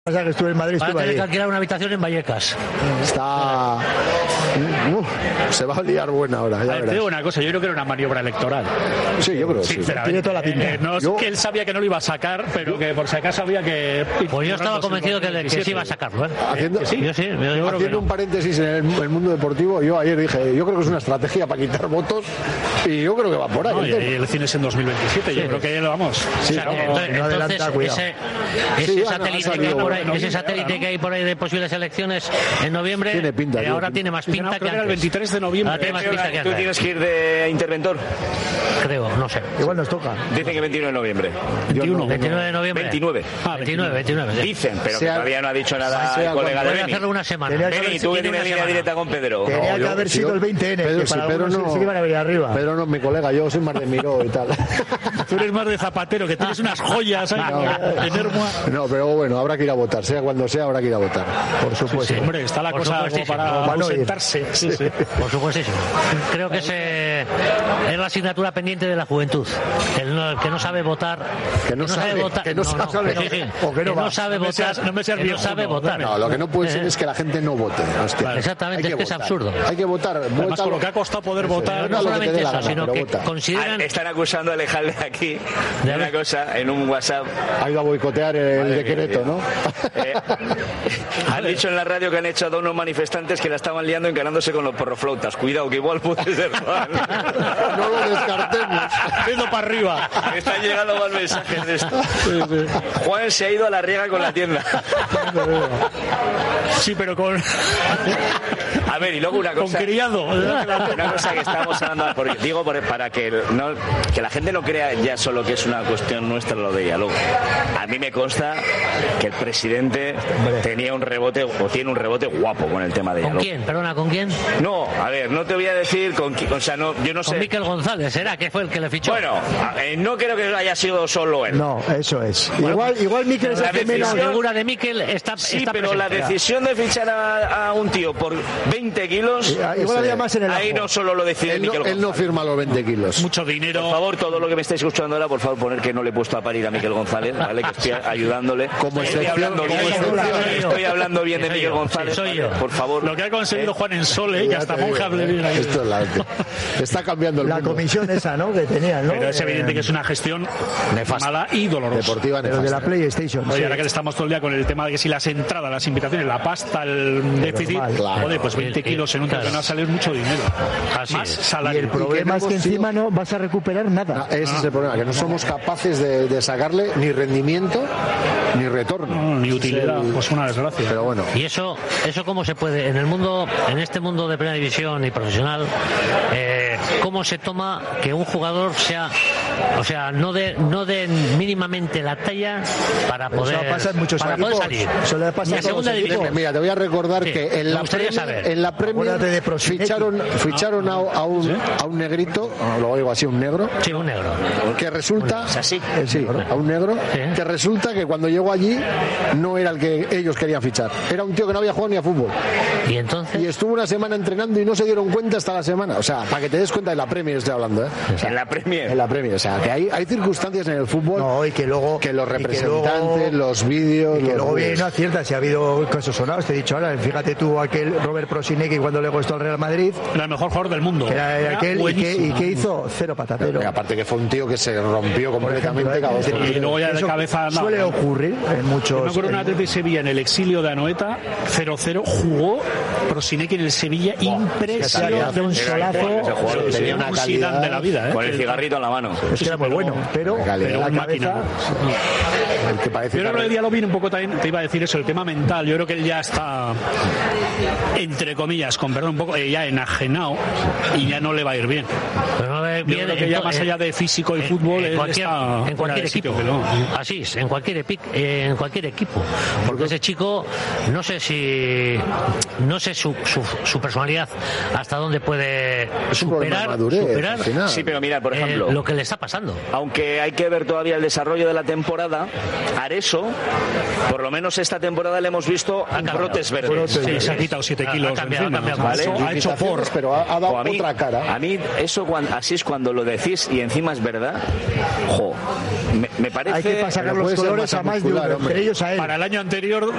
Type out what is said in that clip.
Pasa que estuve en Madrid, Para tener que alquilar una habitación en Vallecas. Está... se va a liar buena ahora. Te digo una cosa, yo creo que era una maniobra electoral. Sí, yo creo que sí. Tiene toda la pinta. No es que él sabía que no lo iba a sacar, pero que por si acaso había que... Pues yo estaba convencido que sí iba a sacarlo. Haciendo, Haciendo un paréntesis en el mundo deportivo, yo ayer dije, yo creo que es una estrategia para quitar votos y yo creo que va por ahí. No, y el cine es en 2027, yo creo que lo vamos. Sí, o sea, entonces, ese satélite que hay por ahí de posibles elecciones en noviembre, tiene pinta, ahora tiene más pinta que antes. El 23 de noviembre. ¿Tú tienes que ir de interventor? Creo, no sé. Igual nos toca. Dicen que 29 de noviembre. 29 de noviembre. 29. 29. Sí. Dicen, pero que todavía no ha dicho nada el colega de Beni. Voy a hacerlo una semana. Beni, tú que tienes línea directa con Pedro. Tenía que haber sido el 20N. Pedro, que para Pedro no, se iban a venir arriba. Pedro no es mi colega, yo soy más de Miró y tal. Tú eres más de Zapatero, que tienes unas joyas ahí. No, pero bueno, habrá que ir a votar. Sea cuando sea, habrá que ir a votar. Por supuesto. Sí, hombre, está la cosa como para ausentarse. Sí. Por supuesto. Creo que es la asignatura pendiente de la juventud. El que no sabe votar. Que no sabe votar. Que no sabe votar. No, lo que no puede ser es que la gente no vote. Hostia. Exactamente, es que es absurdo. Hay que votar. Además, con lo que ha costado poder votar. No solamente eso, sino que consideran... Están acusando a Alejandro aquí de una cosa en un WhatsApp. Ha ido a boicotear el decreto, ¿no? Han dicho en la radio que han echado a unos manifestantes que la estaban liando encarándose con los porroflautas. Cuidado, que igual puede ser Juan. No lo descartemos. Yendo para arriba. Están llegando más mensajes de esto. Juan se ha ido a la riega con la tienda. Sí, pero con... A ver, y luego una cosa... Con criado. Una cosa que estamos hablando, porque digo para que la gente no crea ya solo que es una cuestión nuestra lo de diálogo. A mí me consta que el presidente tenía un rebote, o tiene un rebote guapo con el tema de diálogo. ¿Con quién? Perdona, ¿con quién? No, a ver, no te voy a decir con quién, o sea, no, yo no sé. Con Miquel González, ¿será? Que fue el que le fichó. Bueno, no creo que haya sido solo él. No, eso es. Igual Miquel es el que menos... La figura de Miquel está pero la decisión de fichar a un tío por 20 kilos... Igual había más en el ahí no solo lo decide Miquel González. Él no firma los 20 kilos. Mucho dinero. Por favor, todo lo que me estáis escuchando ahora, por favor, poner que no le he puesto a parir a Miquel González, ¿vale? Que estoy ayudándole. Estoy hablando bien de Miquel González. Soy yo. Por favor. Lo que ha conseguido Juan en Sole, que hasta monjas le viene ahí. Esto es está cambiando el mundo. La comisión esa, ¿no? Que tenían, ¿no? Pero es evidente que es una gestión nefasta, mala y dolorosa. Deportiva nefasta. Pero de la PlayStation. Oye, ahora que estamos todo el día con el tema de que si las entradas, las invitaciones, la pasta, el déficit, joder, pues 20 kilos en un terreno sale mucho dinero. Así más es. salario. Y el problema es que encima no vas a recuperar nada. Ese es el problema, que no somos capaces de sacarle ni rendimiento ni retorno. Ni utilidad, pues una desgracia. Pero bueno. Y eso cómo se puede, en este mundo de primera división y profesional, cómo se toma que un jugador sea, o sea, no de mínimamente la talla para poder, eso pasa en muchos para poder salir. Eso le pasa en segunda división. Mira, te voy a recordar que en la Premier ficharon a un negrito, lo digo así, un negro. Sí, un negro. Que resulta, a un negro, que resulta que cuando llegó allí no era el que ellos querían fichar. Era un tío que no había jugado ni a fútbol. Y entonces. Y estuvo una semana entrenando y no se dieron cuenta hasta la semana. O sea, para que te des cuenta de la Premier estoy hablando, ¿eh? O sea, en la Premier. En la Premier. O sea, que hay circunstancias en el fútbol. No, y que luego. Que los representantes, los vídeos. Y que luego viene, no acierta. Si ha habido casos sonados, te he dicho ahora. Fíjate tú, aquel Robert Prosinecki cuando le costó al Real Madrid. Era el mejor jugador del mundo. Era aquel, ¿y qué hizo? Cero patatero. Aparte que fue un tío que se rompió completamente. Y luego ya de cabeza. Suele ocurrir en muchos. Me acuerdo una vez de Sevilla en el exilio de Anoeta, 0-0, jugó Prosinecki en el Sevilla, impresionante. Un solazo. Tenía una calidad de la vida, ¿eh? Con el cigarrito en la mano. Es que era muy bueno, pero un máquina. Yo creo que ya lo vi un poco también, te iba a decir eso, el tema mental. Yo creo que él ya está, entre comillas, con perdón, un poco ya enajenado y ya no le va a ir bien. Pero no le Yo creo que ya más allá de físico y fútbol, en cualquier equipo. Así es, en cualquier equipo. Porque ese chico, no sé su personalidad hasta dónde puede superar. Sí, pero mira, por ejemplo, lo que le está pasando. Aunque hay que ver todavía el desarrollo de la temporada, Areso, por lo menos esta temporada le hemos visto brotes verdes. Sí, se ha quitado 7 kilos. Ha hecho pero ha dado otra cara. A mí eso así es cuando lo decís y encima es verdad. Me parece. Hay que pasar los colores a más de uno, entre ellos a él. Para el año anterior